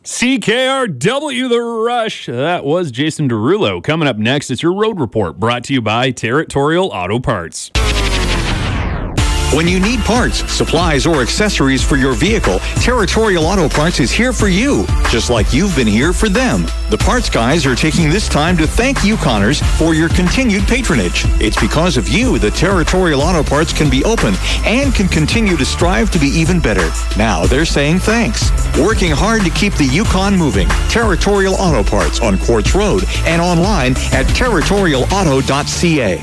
CKRW The Rush. That was Jason Derulo. Coming up next, it's your road report brought to you by Territorial Auto Parts. When you need parts, supplies, or accessories for your vehicle, Territorial Auto Parts is here for you, just like you've been here for them. The parts guys are taking this time to thank Yukoners for your continued patronage. It's because of you that Territorial Auto Parts can be open and can continue to strive to be even better. Now they're saying thanks. Working hard to keep the Yukon moving. Territorial Auto Parts on Quartz Road and online at territorialauto.ca.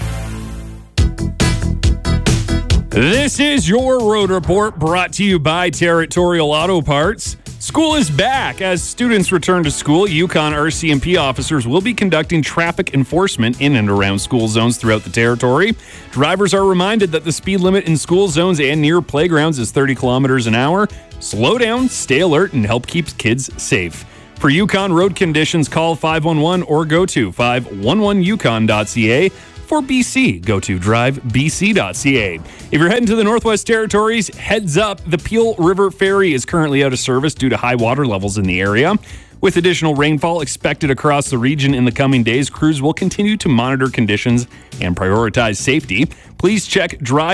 This is your road report brought to you by Territorial Auto Parts. School is back. As students return to school, Yukon RCMP officers will be conducting traffic enforcement in and around school zones throughout the territory. Drivers are reminded that the speed limit in school zones and near playgrounds is 30 kilometers an hour. Slow down, stay alert, and help keep kids safe. For Yukon road conditions, call 511 or go to 511yukon.ca. For BC, go to drivebc.ca. If you're heading to the Northwest Territories, heads up, the Peel River Ferry is currently out of service due to high water levels in the area. With additional rainfall expected across the region in the coming days, crews will continue to monitor conditions and prioritize safety. Please check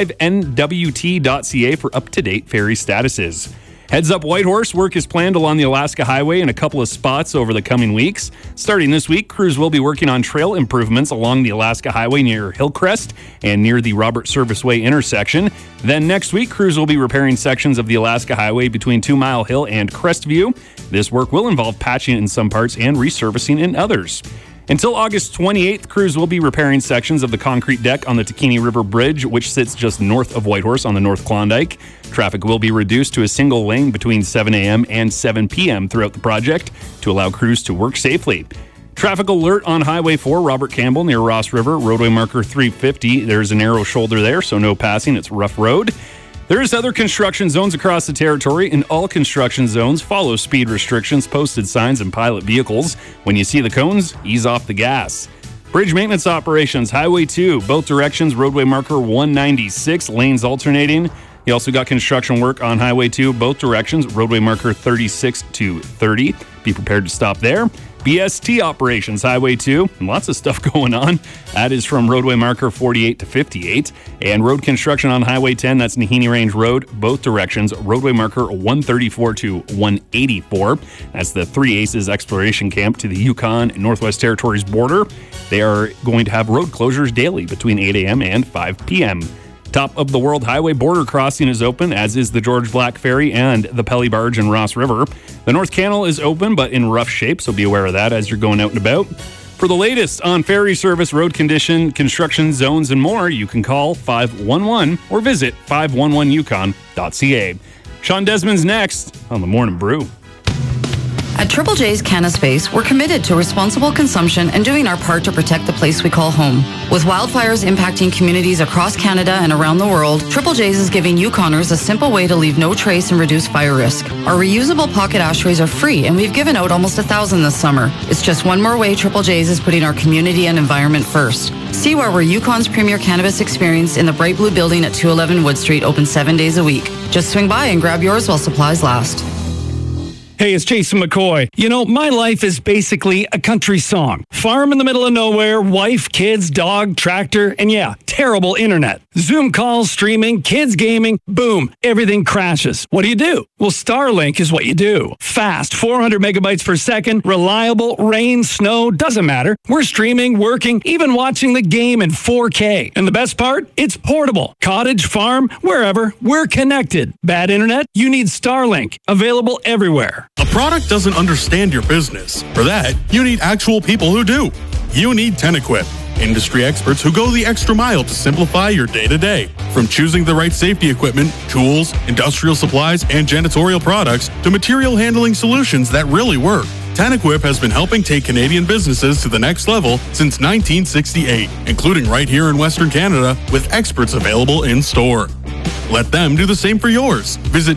drivenwt.ca for up-to-date ferry statuses. Heads up, Whitehorse, work is planned along the Alaska Highway in a couple of spots over the coming weeks. Starting this week, crews will be working on trail improvements along the Alaska Highway near Hillcrest and near the Robert Serviceway intersection. Then next week, crews will be repairing sections of the Alaska Highway between 2 Mile Hill and Crestview. This work will involve patching in some parts and resurfacing in others. Until August 28th, crews will be repairing sections of the concrete deck on the Takini River Bridge, which sits just north of Whitehorse on the North Klondike. Traffic will be reduced to a single lane between 7 a.m. and 7 p.m. throughout the project to allow crews to work safely. Traffic alert on Highway 4, Robert Campbell near Ross River, roadway marker 350. There's a narrow shoulder there, so no passing. It's rough road. There's other construction zones across the territory. In all construction zones, follow speed restrictions, posted signs, and pilot vehicles. When you see the cones, ease off the gas. Bridge maintenance operations, Highway 2, both directions, roadway marker 196, lanes alternating. You also got construction work on Highway 2, both directions, roadway marker 36 to 30. Be prepared to stop there. BST operations, Highway 2, lots of stuff going on. That is from roadway marker 48 to 58. And road construction on Highway 10, that's Nahini Range Road, both directions, roadway marker 134 to 184. That's the Three Aces Exploration Camp to the Yukon and Northwest Territories border. They are going to have road closures daily between 8 a.m. and 5 p.m. Top of the World Highway border crossing is open, as is the George Black Ferry and the Pelly Barge in Ross River. The North Canal is open, but in rough shape, so be aware of that as you're going out and about. For the latest on ferry service, road condition, construction zones, and more, you can call 511 or visit 511yukon.ca. Sean Desmond's next on The Morning Brew. At Triple J's Canna Space, we're committed to responsible consumption and doing our part to protect the place we call home. With wildfires impacting communities across Canada and around the world, Triple J's is giving Yukoners a simple way to leave no trace and reduce fire risk. Our reusable pocket ashtrays are free, and we've given out almost 1,000 this summer. It's just one more way Triple J's is putting our community and environment first. See why we're Yukon's premier cannabis experience in the Bright Blue Building at 211 Wood Street, open 7 days a week. Just swing by and grab yours while supplies last. Hey, it's Jason McCoy. You know, my life is basically a country song. Farm in the middle of nowhere, wife, kids, dog, tractor, and yeah, terrible internet. Zoom calls, streaming, kids gaming, boom, everything crashes. What do? Well, Starlink is what you do. Fast, 400 megabytes per second, reliable, rain, snow, doesn't matter. We're streaming, working, even watching the game in 4K. And the best part? It's portable. Cottage, farm, wherever, we're connected. Bad internet? You need Starlink. Available everywhere. A product doesn't understand your business. For that, you need actual people who do. You need TenEquip, industry experts who go the extra mile to simplify your day-to-day. From choosing the right safety equipment, tools, industrial supplies, and janitorial products to material handling solutions that really work. TenEquip has been helping take Canadian businesses to the next level since 1968, including right here in Western Canada, with experts available in store. Let them do the same for yours. Visit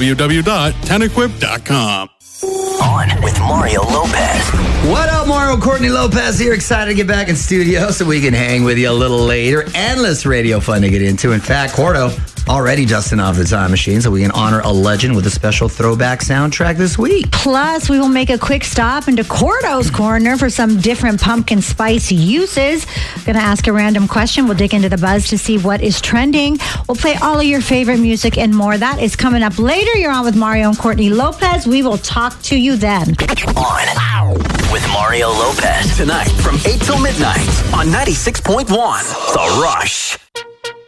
www.tenequip.com. On with Mario Lopez. What up, Mario? Courtney Lopez here. Excited to get back in studio so we can hang with you a little later. Endless radio fun to get into. In fact, Cordo, already dusting off the time machine so we can honor a legend with a special throwback soundtrack this week. Plus, we will make a quick stop into Cordo's Corner for some different pumpkin spice uses. Going to ask a random question. We'll dig into the buzz to see what is trending. We'll play all of your favorite music and more. That is coming up later. You're on with Mario and Courtney Lopez. We will talk to you then. On with Mario Lopez tonight from 8 till midnight on 96.1 The Rush.